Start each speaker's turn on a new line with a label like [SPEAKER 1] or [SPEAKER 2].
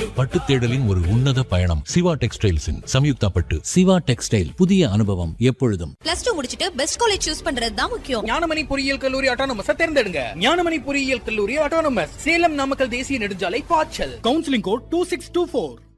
[SPEAKER 1] பட்டு தேடலின் ஒரு உன்னத பயணம். சிவா டெக்ஸ்டைல்ஸின் சம்யுக்தா பட்டு.
[SPEAKER 2] சிவா டெக்ஸ்டைல், புதிய அனுபவம் எப்பொழுதும்.
[SPEAKER 3] +2 முடிச்சிட்டு பெஸ்ட் காலேஜ் சூஸ் பண்றது தான் முக்கியம்.
[SPEAKER 4] ஞானமணி பொறியியல் கல்லூரி ஆட்டோனமஸ் தேர்ந்தெடுங்க. ஞானமணி பொறியியல் கல்லூரி ஆட்டோனமஸ், சேலம் நாமக்கல் தேசிய நெடுஞ்சாலை பாய்ச்சல். Counselling code 2624.